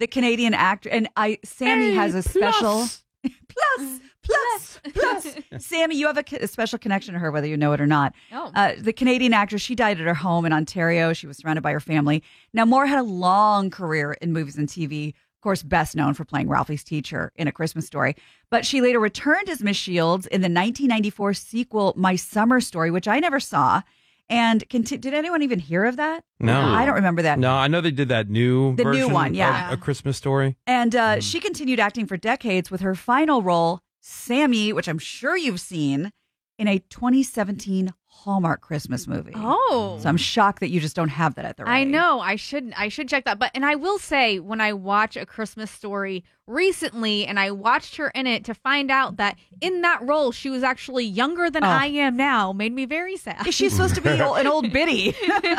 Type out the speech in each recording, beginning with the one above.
the Canadian actor, and Sammy has a special plus. Sammy, you have a special connection to her, whether you know it or not. Oh. The Canadian actress, she died at her home in Ontario. She was surrounded by her family. Now, Moore had a long career in movies and TV. Of course, best known for playing Ralphie's teacher in A Christmas Story. But she later returned as Miss Shields in the 1994 sequel, My Summer Story, which I never saw. And did anyone even hear of that? No. I don't remember that. No, I know they did that new The new version one, yeah. of A Christmas Story. And she continued acting for decades with her final role, Sammy, which I'm sure you've seen, in a 2017 Hallmark Christmas movie. Oh. So I'm shocked that you just don't have that at the I know. I should check that. And I will say, when I watch A Christmas Story recently, and I watched her in it, to find out that in that role she was actually younger than I am now, made me very sad. She's supposed to be an old biddy.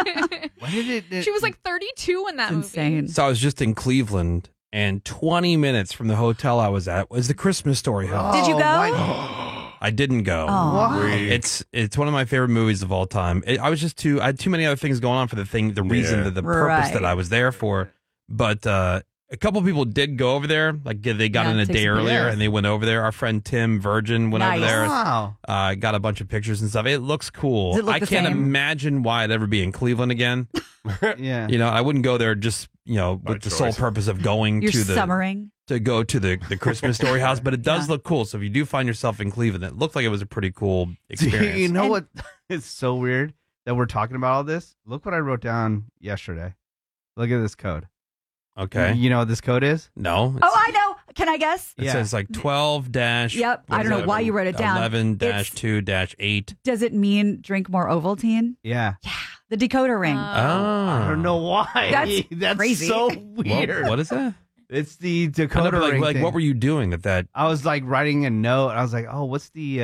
She was like 32 in that movie. Insane. So I was just in Cleveland, and 20 minutes from the hotel I was at was the Christmas Story house. Did you go? I didn't go. Oh. It's one of my favorite movies of all time. I had too many other things going on for the reason, the purpose that I was there for. But a couple people did go over there. Like they got in a day earlier and they went over there. Our friend Tim Virgin went over there. Wow. Got a bunch of pictures and stuff. It looks cool. Does it look I the can't same? imagine why I'd ever be in Cleveland again. Yeah. I wouldn't go there just, with the sole purpose of going You're to the summering. to go to the Christmas Story house, but it does look cool. So if you do find yourself in Cleveland, it looked like it was a pretty cool experience. You know what? It's so weird that we're talking about all this. Look what I wrote down yesterday. Look at this code. Okay. You know what this code is? No. Oh, I know. Can I guess? It says like 12 dash. Yep. I don't know why you wrote it down. 11 dash 2 dash 8. Does it mean drink more Ovaltine? Yeah. The decoder ring. I don't know why. That's crazy. So weird. What is that? It's the I know, decoder but ring like thing. what were you doing that? I was like writing a note. I was like, oh, what's the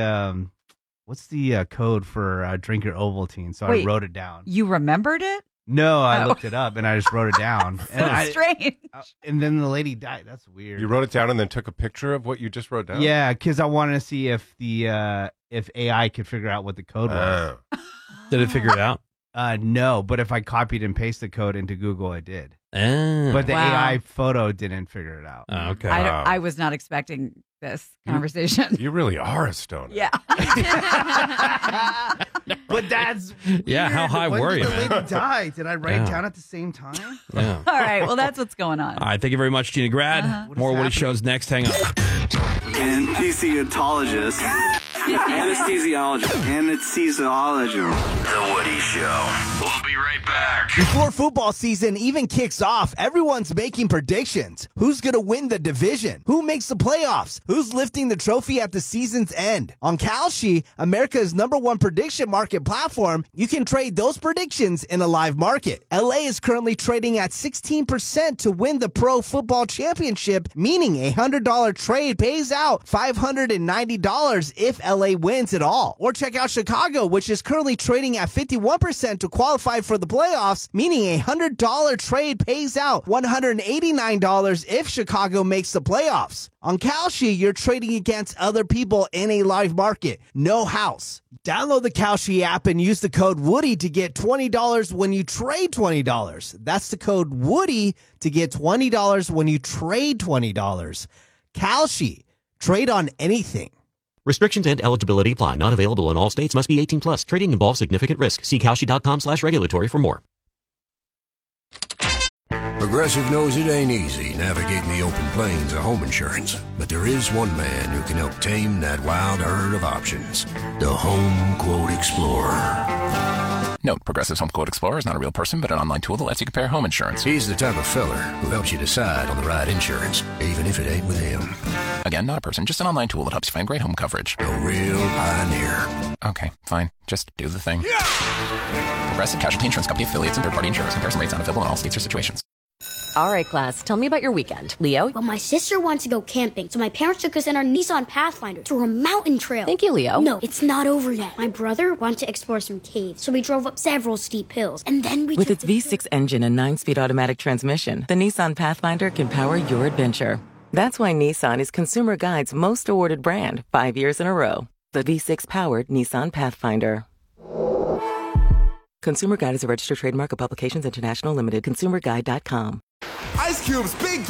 code for drink your Ovaltine? So Wait. I wrote it down. You remembered it? No, I looked it up and I just wrote it down. And Strange. and then the lady died. That's weird. You wrote it down and then took a picture of what you just wrote down? Yeah, because I wanted to see if if AI could figure out what the code was. Did it figure it out? No, but if I copied and pasted the code into Google, I did. Oh. But the Wow. AI photo didn't figure it out. Oh, okay. I was not expecting this conversation. You really are a stoner. Yeah. But that's Yeah, weird. how high When were did you, the man? lady die? Did I write Yeah. it down at the same time? Yeah. All right. Well, that's what's going on. All right. Thank you very much, Gina Grad. What is More Woody happening? shows next. Hang on. Anesthesiologist. Anesthesiologist. The Woody Show. We'll be right back. Before football season even kicks off, everyone's making predictions. Who's going to win the division? Who makes the playoffs? Who's lifting the trophy at the season's end? On Kalshi, America's #1 prediction market platform, you can trade those predictions in a live market. LA is currently trading at 16% to win the Pro Football Championship, meaning a $100 trade pays out $590 if LA wins it all. Or check out Chicago, which is currently trading at 51% to qualify for the playoffs, meaning a $100 trade pays out $189 if Chicago makes the playoffs. On Kalshi, you're trading against other people in a live market. No house. Download the Kalshi app and use the code Woody to get $20 when you trade $20. That's the code Woody to get $20 when you trade $20. Kalshi. Trade on anything. Restrictions and eligibility apply. Not available in all states. Must be 18 plus. Trading involves significant risk. See Kalshi.com/regulatory for more. Progressive knows it ain't easy navigating the open plains of home insurance, but there is one man who can help tame that wild herd of options. The Home Quote Explorer. Note, Progressive's Home Quote Explorer is not a real person, but an online tool that lets you compare home insurance. He's the type of feller who helps you decide on the right insurance, even if it ain't with him. Again, not a person, just an online tool that helps you find great home coverage. A real pioneer. Okay, fine. Just do the thing. Progressive Casualty Insurance Company affiliates and third-party insurers. Comparison rates not available in all states or situations. All right, class, tell me about your weekend. Leo? Well, my sister wants to go camping, so my parents took us in our Nissan Pathfinder through a mountain trail. Thank you, Leo. No, it's not over yet. My brother wanted to explore some caves, so we drove up several steep hills, and then we With its V6 engine and 9-speed automatic transmission, the Nissan Pathfinder can power your adventure. That's why Nissan is Consumer Guide's most awarded brand 5 years in a row. The V6-powered Nissan Pathfinder. Consumer Guide is a registered trademark of Publications International Limited. ConsumerGuide.com. Ice Cube's big